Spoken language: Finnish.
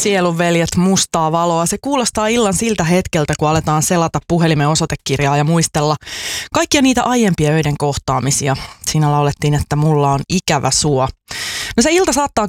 Sielunveljet, mustaa valoa. Se kuulostaa illan siltä hetkeltä, kun aletaan selata puhelimen osoitekirjaa ja muistella kaikkia niitä aiempia öiden kohtaamisia. Siinä laulettiin, että mulla on ikävä sua. No se ilta saattaa